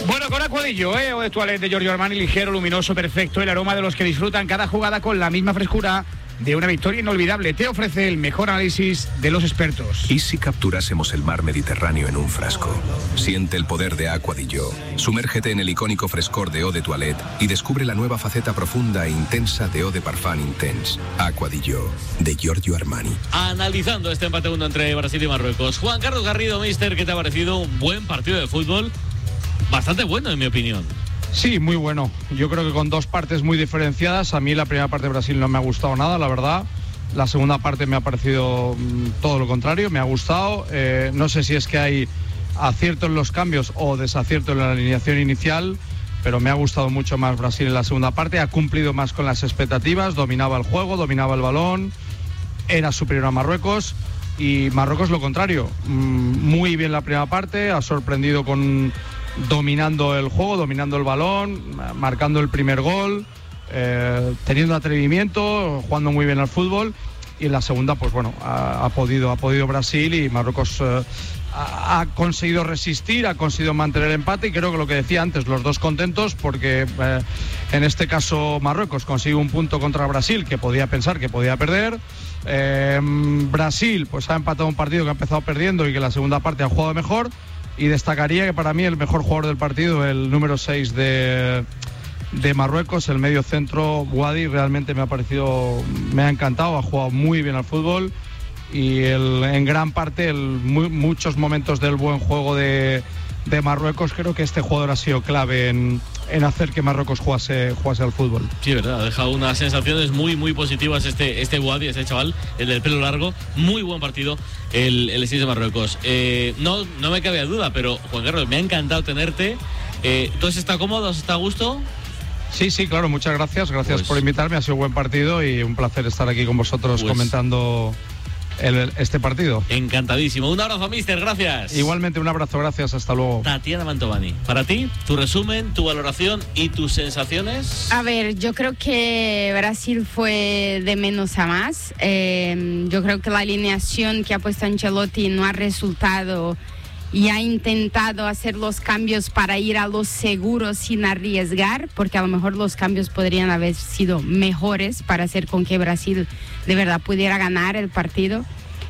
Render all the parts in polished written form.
Bueno, con Aquadillo, Eau de Toilette de Giorgio Armani, ligero, luminoso, perfecto, el aroma de los que disfrutan cada jugada con la misma frescura de una victoria inolvidable. Te ofrece el mejor análisis de los expertos. ¿Y si capturásemos el mar Mediterráneo en un frasco? Siente el poder de Aquadillo. Sumérgete en el icónico frescor de Eau de Toilette y descubre la nueva faceta profunda e intensa de Eau de Parfum Intense. Aquadillo, de Giorgio Armani. Analizando este empate 1 entre Brasil y Marruecos. Juan Carlos Garrido, mister, ¿qué te ha parecido? Un buen partido de fútbol. Bastante bueno, en mi opinión. Sí, muy bueno. Yo creo que con dos partes muy diferenciadas. A mí la primera parte de Brasil no me ha gustado nada, la verdad. La segunda parte me ha parecido todo lo contrario, me ha gustado. No sé si es que hay acierto en los cambios o desacierto en la alineación inicial, pero me ha gustado mucho más Brasil en la segunda parte. Ha cumplido más con las expectativas, dominaba el juego, dominaba el balón, era superior a Marruecos. Y Marruecos lo contrario, muy bien la primera parte, ha sorprendido dominando el juego, dominando el balón, marcando el primer gol, teniendo atrevimiento, jugando muy bien al fútbol. Y en la segunda, pues bueno, ha podido Brasil, y Marruecos ha conseguido resistir, ha conseguido mantener el empate. Y creo que lo que decía antes, los dos contentos, porque en este caso Marruecos consigue un punto contra Brasil que podía pensar que podía perder. Brasil pues ha empatado un partido que ha empezado perdiendo y que en la segunda parte ha jugado mejor. Y destacaría que para mí el mejor jugador del partido, el número 6 de Marruecos, el medio centro, Wadi, realmente me ha encantado, ha jugado muy bien al fútbol. Y en gran parte muchos momentos del buen juego de Marruecos, creo que este jugador ha sido clave en hacer que Marruecos jugase al fútbol. Sí, verdad, ha dejado unas sensaciones muy, muy positivas este Wadi, este chaval, el del pelo largo. Muy buen partido el 6 de Marruecos. No me cabe duda, pero Juan Carlos, me ha encantado tenerte. ¿Tú estás cómodo? ¿Estás a gusto? Sí, claro, muchas gracias. Gracias por invitarme, ha sido un buen partido y un placer estar aquí con vosotros comentando este partido. Encantadísimo. Un abrazo, mister, gracias. Igualmente, un abrazo, gracias, hasta luego. Tatiana Mantovani, para ti, tu resumen, tu valoración y tus sensaciones. A ver, yo creo que Brasil fue de menos a más. Yo creo que la alineación que ha puesto Ancelotti no ha resultado y ha intentado hacer los cambios para ir a lo seguro sin arriesgar, porque a lo mejor los cambios podrían haber sido mejores para hacer con que Brasil de verdad pudiera ganar el partido.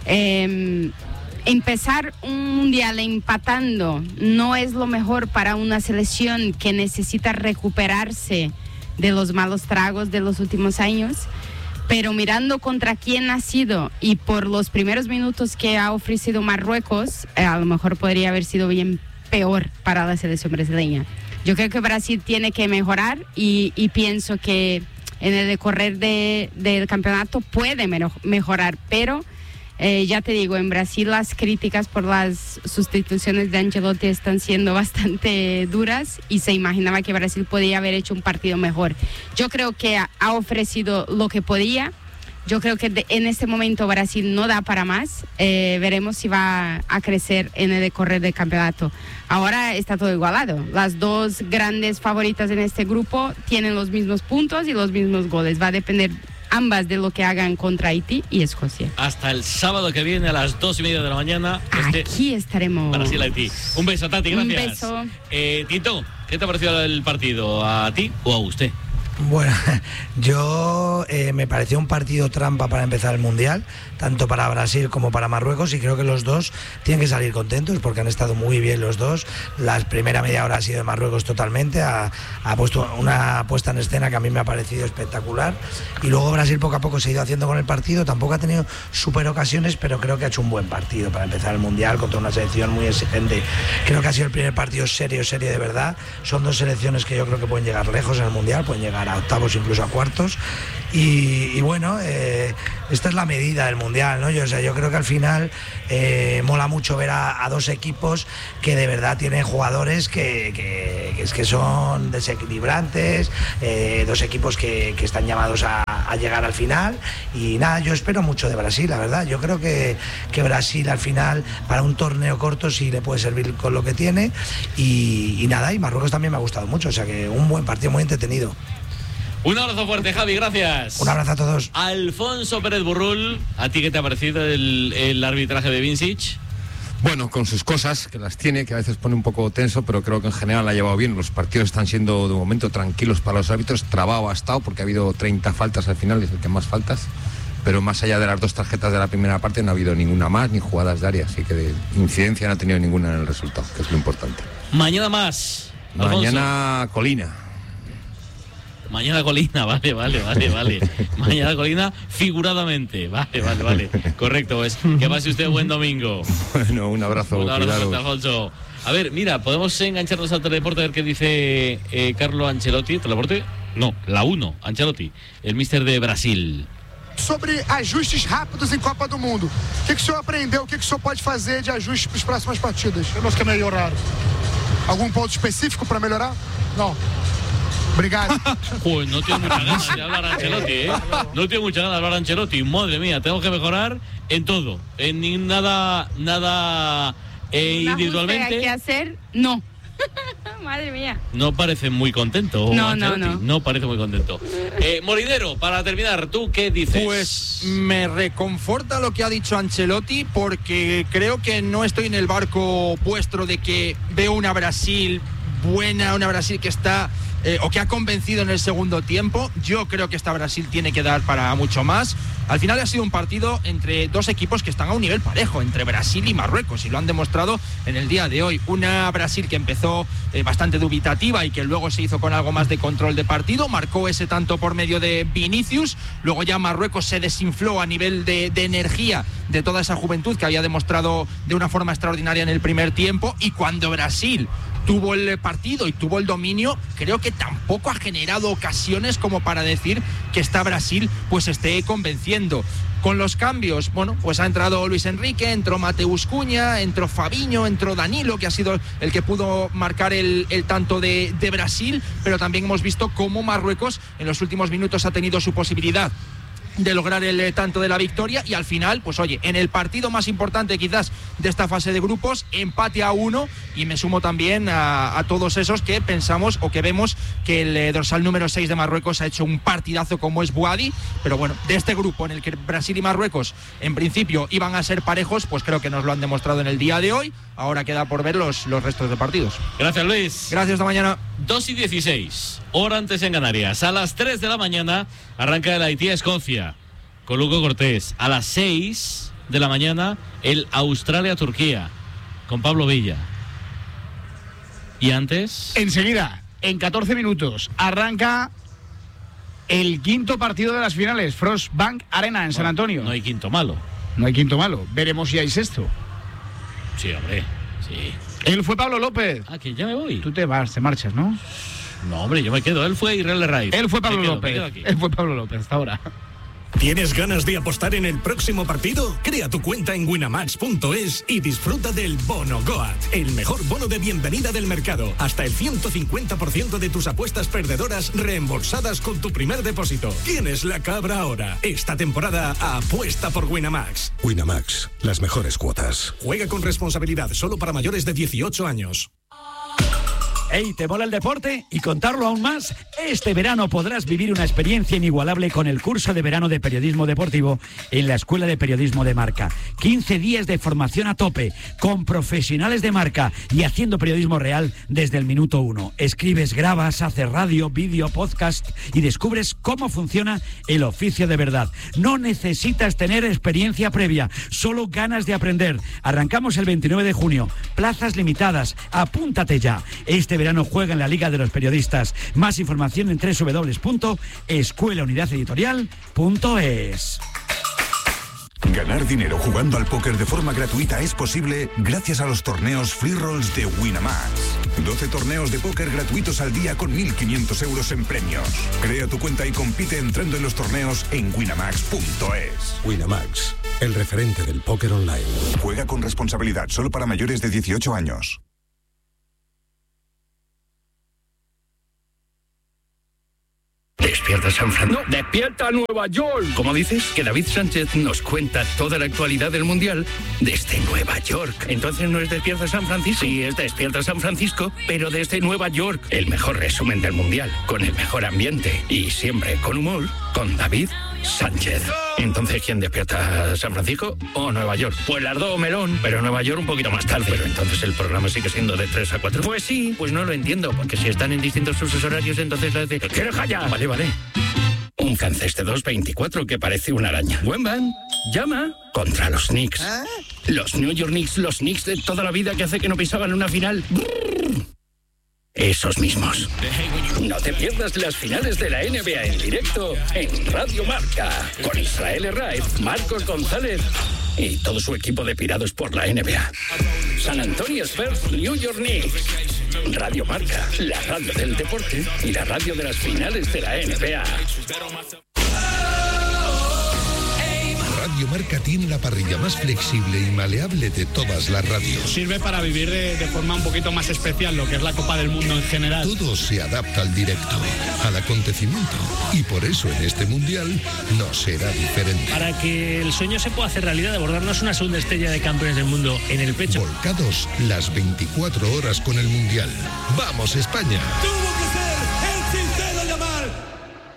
Empezar un mundial empatando no es lo mejor para una selección que necesita recuperarse de los malos tragos de los últimos años. Pero mirando contra quién ha sido y por los primeros minutos que ha ofrecido Marruecos, a lo mejor podría haber sido bien peor para la selección brasileña. Yo creo que Brasil tiene que mejorar y pienso que en el decorrer del campeonato puede mejorar, pero ya te digo, en Brasil las críticas por las sustituciones de Ancelotti están siendo bastante duras y se imaginaba que Brasil podía haber hecho un partido mejor. Yo creo que ha ofrecido lo que podía. Yo creo que en este momento Brasil no da para más. Veremos si va a crecer en el decorrer del campeonato. Ahora está todo igualado. Las dos grandes favoritas en este grupo tienen los mismos puntos y los mismos goles. Va a depender ambas de lo que hagan contra Haití y Escocia. Hasta el sábado que viene a las 2:30 de la mañana. Aquí estaremos. Brasil-Haití. Un beso, Tati, gracias. Un beso. Tito, ¿qué te ha parecido el partido? ¿A ti o a usted? Bueno, yo me pareció un partido trampa para empezar el Mundial, tanto para Brasil como para Marruecos, y creo que los dos tienen que salir contentos porque han estado muy bien los dos. La primera media hora ha sido de Marruecos totalmente, ha puesto una puesta en escena que a mí me ha parecido espectacular, y luego Brasil poco a poco se ha ido haciendo con el partido. Tampoco ha tenido super ocasiones, pero creo que ha hecho un buen partido para empezar el Mundial contra una selección muy exigente. Creo que ha sido el primer partido serio de verdad. Son dos selecciones que yo creo que pueden llegar lejos en el Mundial, pueden llegar a octavos, incluso a cuartos, y bueno, esta es la medida del Mundial, ¿no? Yo creo que al final mola mucho ver a dos equipos que de verdad tienen jugadores que son desequilibrantes, dos equipos que están llamados a llegar al final, y nada, yo espero mucho de Brasil, la verdad. Yo creo que Brasil al final para un torneo corto sí le puede servir con lo que tiene, y nada, y Marruecos también me ha gustado mucho, o sea que un buen partido, muy entretenido. Un abrazo fuerte, Javi, gracias. Un abrazo a todos. Alfonso Pérez Burrul, ¿a ti qué te ha parecido el arbitraje de Vincic? Bueno, con sus cosas, que las tiene, que a veces pone un poco tenso, pero creo que en general la ha llevado bien. Los partidos están siendo de momento tranquilos para los árbitros. Trabado ha estado porque ha habido 30 faltas al final, es el que más faltas. Pero más allá de las 2 tarjetas de la primera parte no ha habido ninguna más, ni jugadas de área. Así que de incidencia no ha tenido ninguna en el resultado, que es lo importante. Mañana más. Alfonso. Mañana Colina. Mañana Colina, vale. Mañana Colina figuradamente, vale. Correcto, pues que pase usted buen domingo. Bueno, un abrazo. Un abrazo, Alfonso. A ver, mira, podemos engancharnos al Teledeporte a ver qué dice Carlo Ancelotti. ¿Teledeporte? No, la 1, Ancelotti, el míster de Brasil. Sobre ajustes rápidos em Copa do Mundo. O que o senhor aprendeu? O que o senhor pode fazer de ajustes para as próximas partidas? Temos que melhorar. Algum ponto específico para melhorar? Não. Obrigado. Pues no tiene muchas ganas de hablar Ancelotti, ¿eh? No tiene muchas ganas de hablar Ancelotti. Madre mía, tengo que mejorar en todo. En nada individualmente. ¿Qué hacer? No. Madre mía. No parece muy contento. No parece muy contento. Molinero, para terminar, ¿tú qué dices? Pues me reconforta lo que ha dicho Ancelotti, porque creo que no estoy en el barco vuestro de que veo una Brasil buena, una Brasil que está o que ha convencido en el segundo tiempo. Yo creo que esta Brasil tiene que dar para mucho más. Al final ha sido un partido entre 2 equipos que están a un nivel parejo, entre Brasil y Marruecos, y lo han demostrado en el día de hoy. Una Brasil que empezó bastante dubitativa y que luego se hizo con algo más de control de partido, marcó ese tanto por medio de Vinicius, luego ya Marruecos se desinfló a nivel de energía de toda esa juventud que había demostrado de una forma extraordinaria en el primer tiempo, y cuando Brasil tuvo el partido y tuvo el dominio, creo que tampoco ha generado ocasiones como para decir que esta Brasil pues esté convenciendo. Con los cambios, bueno, pues ha entrado Luis Enrique, entró Mateus Cunha, entró Fabinho, entró Danilo, que ha sido el que pudo marcar el tanto de Brasil, pero también hemos visto cómo Marruecos en los últimos minutos ha tenido su posibilidad de lograr el tanto de la victoria, y al final, pues oye, en el partido más importante quizás de esta fase de grupos, empate a 1, y me sumo también a todos esos que pensamos o que vemos que el dorsal número 6 de Marruecos ha hecho un partidazo como es Bouhaddi, pero bueno, de este grupo en el que Brasil y Marruecos en principio iban a ser parejos, pues creo que nos lo han demostrado en el día de hoy. Ahora queda por ver los restos de partidos. Gracias, Luis. Gracias, hasta mañana. 2:16, hora antes en Canarias. A las 3 de la mañana arranca el Haití a Escocia con Luco Cortés. A las 6 de la mañana el Australia-Turquía con Pablo Villa. Y antes, enseguida, en 14 minutos, arranca el quinto partido de las finales, Frostbank Arena en San Antonio. No hay quinto malo. No hay quinto malo. Veremos si hay sexto. Sí, hombre, sí. Él fue Pablo López. Ah, que ya me voy. Tú te marchas, ¿no? No, hombre, yo me quedo. Él fue Israel Raiz. Él fue Pablo López. Él fue Pablo López hasta ahora. ¿Tienes ganas de apostar en el próximo partido? Crea tu cuenta en winamax.es y disfruta del Bono Goat, el mejor bono de bienvenida del mercado. Hasta el 150% de tus apuestas perdedoras reembolsadas con tu primer depósito. Tienes la cabra ahora. Esta temporada apuesta por Winamax. Winamax, las mejores cuotas. Juega con responsabilidad, solo para mayores de 18 años. Hey, ¿te mola el deporte? ¿Y contarlo aún más? Este verano podrás vivir una experiencia inigualable con el curso de verano de periodismo deportivo en la Escuela de Periodismo de Marca. 15 días de formación a tope, con profesionales de marca y haciendo periodismo real desde el minuto 1. Escribes, grabas, haces radio, vídeo, podcast y descubres cómo funciona el oficio de verdad. No necesitas tener experiencia previa, solo ganas de aprender. Arrancamos el 29 de junio. Plazas limitadas. Apúntate ya. Este verano juega en la Liga de los Periodistas. Más información en www.escuelaunidadeditorial.es. Ganar dinero jugando al póker de forma gratuita es posible gracias a los torneos Free Rolls de Winamax. 12 torneos de póker gratuitos al día con 1.500 euros en premios. Crea tu cuenta y compite entrando en los torneos en winamax.es. Winamax, el referente del póker online. Juega con responsabilidad, solo para mayores de 18 años. Despierta San Francisco. No, despierta Nueva York. ¿Cómo dices? Que David Sánchez nos cuenta toda la actualidad del Mundial desde Nueva York. Entonces no es Despierta San Francisco. Sí, es Despierta San Francisco, pero desde Nueva York. El mejor resumen del Mundial, con el mejor ambiente y siempre con humor. con David Sánchez. Entonces, ¿quién despierta? ¿San Francisco o Nueva York? Pues las dos, melón, pero Nueva York un poquito más tarde. Pero entonces el programa sigue siendo de 3 a 4. Pues sí, pues no lo entiendo, porque si están en distintos usos horarios, entonces las de... ¿Qué deja ya? Vale. Un Kansas de 224 que parece una araña. Wemban, llama contra los Knicks. Los New York Knicks, los Knicks de toda la vida que hace que no pisaban una final. Esos mismos. No te pierdas las finales de la NBA en directo en Radio Marca, con Israel Herraiz, Marcos González y todo su equipo de pirados por la NBA. San Antonio Spurs, New York Knicks. Radio Marca, la radio del deporte y la radio de las finales de la NBA. Radio Marca tiene la parrilla más flexible y maleable de todas las radios. Sirve para vivir de forma un poquito más especial lo que es la Copa del Mundo en general. Todo se adapta al directo, al acontecimiento. Y por eso en este Mundial no será diferente. Para que el sueño se pueda hacer realidad de bordarnos una segunda estrella de campeones del mundo en el pecho. Volcados las 24 horas con el Mundial. ¡Vamos, España! ¡Tuvo que ser el sincero Yamal!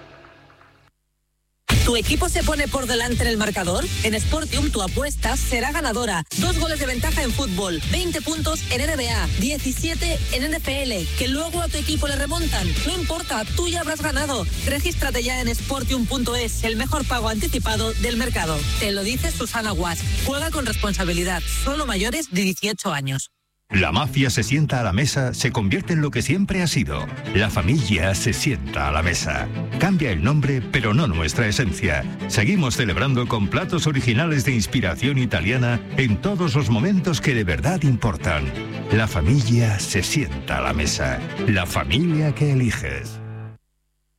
¿Tu equipo se pone por delante en el marcador? En Sportium tu apuesta será ganadora. 2 goles de ventaja en fútbol, 20 puntos en NBA, 17 en NFL, que luego a tu equipo le remontan. No importa, tú ya habrás ganado. Regístrate ya en Sportium.es, el mejor pago anticipado del mercado. Te lo dice Susana Guas. Juega con responsabilidad, solo mayores de 18 años. La mafia se sienta a la mesa, se convierte en lo que siempre ha sido. La familia se sienta a la mesa. Cambia el nombre, pero no nuestra esencia. Seguimos celebrando con platos originales de inspiración italiana en todos los momentos que de verdad importan. La familia se sienta a la mesa. La familia que eliges.